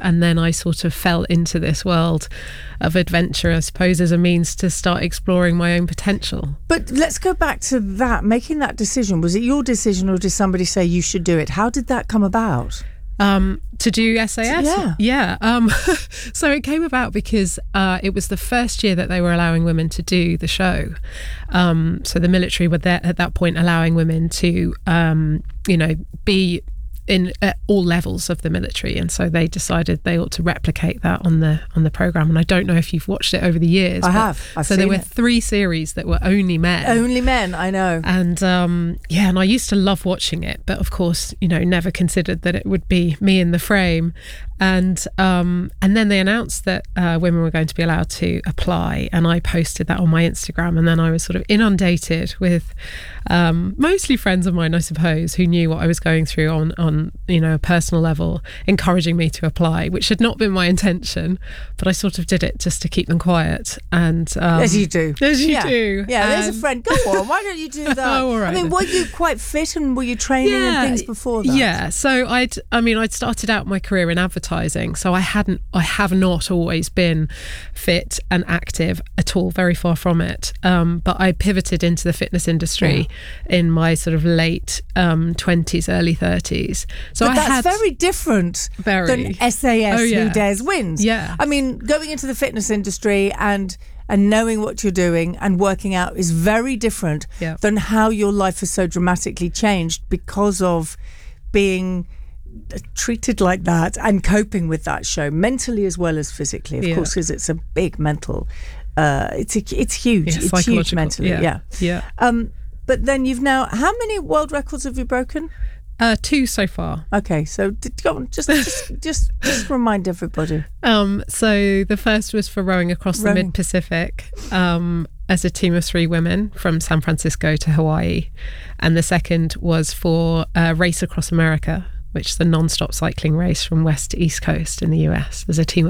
and then I sort of fell into this world of adventure, I suppose, as a means to start exploring my own potential. But let's go back to that, making that decision. Was it your decision, or did somebody say you should do it? How did that come about? To do SAS? Yeah. So it came about because it was the first year that they were allowing women to do the show. So the military were there at that point, allowing women to, be in at all levels of the military, and so they decided they ought to replicate that on the program. And I don't know if you've watched it over the years. I have. So there were 3 series that were only men. Only men, I know. And and I used to love watching it, but of course, never considered that it would be me in the frame. And then they announced that women were going to be allowed to apply, and I posted that on my Instagram, and then I was sort of inundated with mostly friends of mine, I suppose, who knew what I was going through on a personal level, encouraging me to apply, which had not been my intention, but I sort of did it just to keep them quiet. And as you do. Do. Yeah, there's a friend. Go on, why don't you do that? Oh, all right. I mean, were you quite fit, and were you training and things before that? Yeah, so I'd started out my career in advertising, so I have not always been fit and active at all, very far from it. But I pivoted into the fitness industry in my sort of late 20s, early 30s. So but that's very different than SAS Who Dares Wins. Yeah. I mean, going into the fitness industry and knowing what you're doing and working out is very different than how your life has so dramatically changed because of being treated like that and coping with that show mentally as well as physically, of course, because it's a big mental it's huge. It's huge mentally. But then you've now, how many world records have you broken? 2 so far. Okay, so go on, just remind everybody. So the first was for rowing across the Mid-Pacific as a team of 3 women from San Francisco to Hawaii, and the second was for Race Across America, which is the non-stop cycling race from west to east coast in the US. There's a team